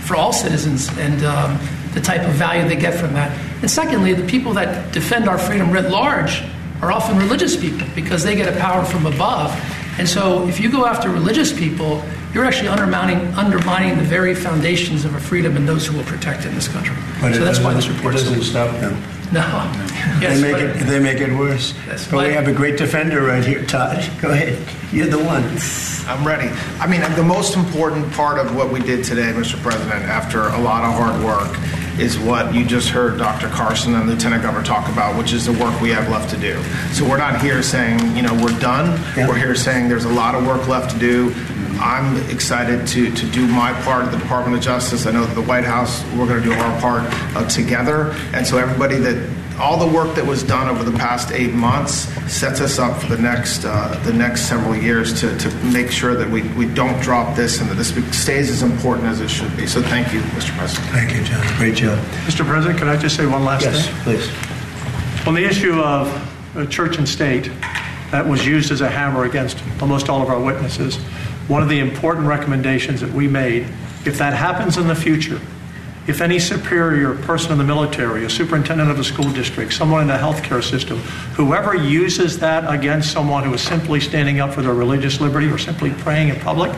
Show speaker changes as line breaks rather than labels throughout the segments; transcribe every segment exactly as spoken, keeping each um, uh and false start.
for all citizens and um, the type of value they get from that. And secondly, the people that defend our freedom writ large are often religious people because they get a power from above. And so if you go after religious people, you're actually undermining, undermining the very foundations of a freedom and those who will protect it in this country.
But
so that's why this report
doesn't stop them.
No. Yes,
they make
but,
it. They make it worse.
Yes,
but, but we have a great defender right here, Todd. Go ahead. You're the one.
I'm ready. I mean, the most important part of what we did today, Mister President, after a lot of hard work, is what you just heard Doctor Carson and Lieutenant Governor talk about, which is the work we have left to do. So we're not here saying, you know, we're done. Yeah. We're here saying there's a lot of work left to do. I'm excited to, to do my part of the Department of Justice. I know that the White House, we're going to do our part uh, together. And so everybody that, all the work that was done over the past eight months sets us up for the next uh, the next several years to, to make sure that we, we don't drop this and that this stays as important as it should be. So thank you, Mister President.
Thank you, John. Great job.
Mister President, can I just say one last
yes,
thing?
Yes, please.
On the issue of uh, church and state that was used as a hammer against almost all of our witnesses, one of the important recommendations that we made, if that happens in the future, if any superior person in the military, a superintendent of a school district, someone in the healthcare system, whoever uses that against someone who is simply standing up for their religious liberty or simply praying in public,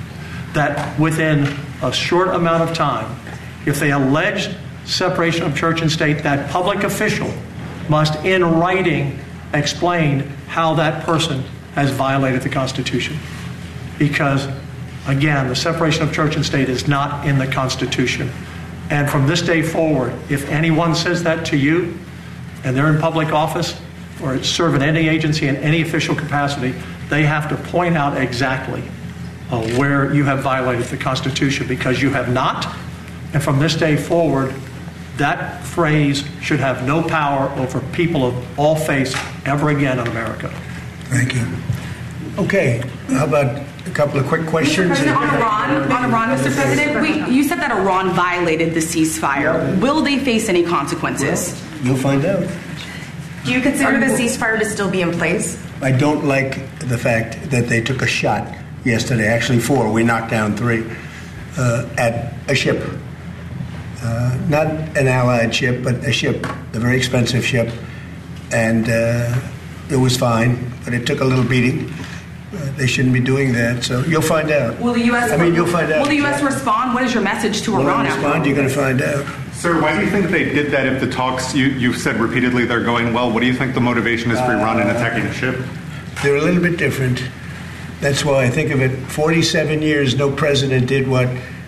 that within a short amount of time, if they allege separation of church and state, that public official must in writing explain how that person has violated the Constitution. Because, again, the separation of church and state is not in the Constitution. And from this day forward, if anyone says that to you and they're in public office or serve in any agency in any official capacity, they have to point out exactly uh, where you have violated the Constitution, because you have not. And from this day forward, that phrase should have no power over people of all faiths ever again in America.
Thank you. Okay, how about a couple of quick questions?
Mister President, on Iran, on Iran, Mister President, we, you said that Iran violated the ceasefire. Will they face any consequences?
Well, you'll find out.
Do you consider the ceasefire to still be in place?
I don't like the fact that they took a shot yesterday, actually four, we knocked down three, uh, at a ship. Uh, not an Allied ship, but a ship, a very expensive ship. And uh, it was fine, but it took a little beating. Uh, they shouldn't be doing that, so you'll find out.
Will the U S
I mean, you'll find out.
Will the U S respond? What is your message to
Will
Iran?
Will respond? You're going to find out.
Sir, why do you think they did that if the talks, you, you've said repeatedly they're going well? What do you think the motivation is for Iran in attacking a ship?
They're a little bit different. That's why I think of it. forty-seven years, no president did what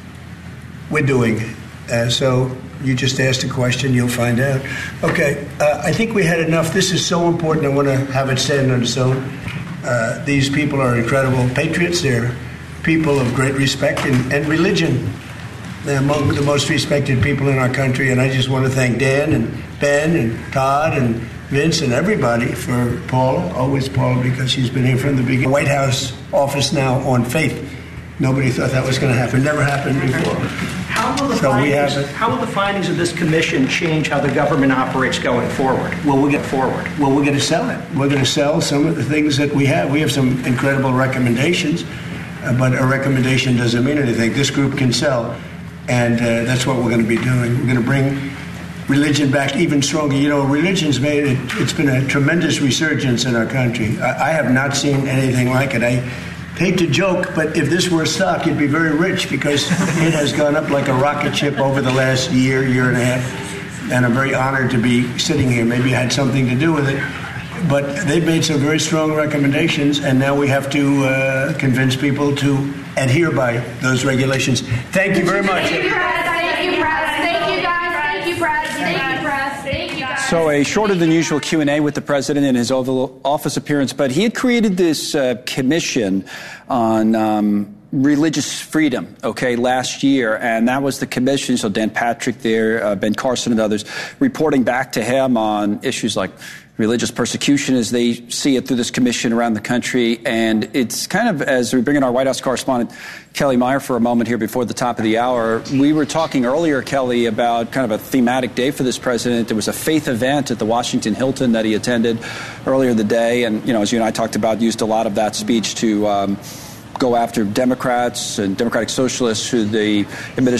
we're doing. Uh, so you just asked a question, you'll find out. Okay, uh, I think we had enough. This is so important. I want to have it stand on its own. Uh, these people are incredible patriots. They're people of great respect and, and religion. They're among the most respected people in our country, and I just want to thank Dan and Ben and Todd and Vince and everybody for Paula, always Paula, because she's been here from the beginning. White House office now on faith. Nobody thought that was going to happen. Never happened before.
How will, the
so we
findings,
have
how will the findings of this commission change how the government operates going forward?
Well, we'll get forward. Well, we're going to sell it. We're going to sell some of the things that we have. We have some incredible recommendations, uh, but a recommendation doesn't mean anything. This group can sell, and uh, that's what we're going to be doing. We're going to bring religion back even stronger. You know, religion's made it. It's been a tremendous resurgence in our country. I, I have not seen anything like it. I hate to joke, but if this were a stock, you'd be very rich, because it has gone up like a rocket ship over the last year, year and a half. And I'm very honored to be sitting here. Maybe I had something to do with it. But they've made some very strong recommendations, and now we have to uh, convince people to adhere by those regulations. Thank you very much.
Thank you, Press. Thank you, Press. Thank you, guys. Thank you, Press. Thank you, Press. Thank you, guys.
So a shorter than usual Q and A with the president in his Oval Office appearance, but he had created this uh, commission on um, religious freedom, okay, last year, and that was the commission. So Dan Patrick there, uh, Ben Carson and others, reporting back to him on issues like religious persecution as they see it through this commission around the country. And it's kind of, as we bring in our White House correspondent, Kelly Meyer, for a moment here before the top of the hour, we were talking earlier, Kelly, about kind of a thematic day for this president. There was a faith event at the Washington Hilton that he attended earlier in the day. And, you know, as you and I talked about, used a lot of that speech to um, go after Democrats and Democratic Socialists who the administration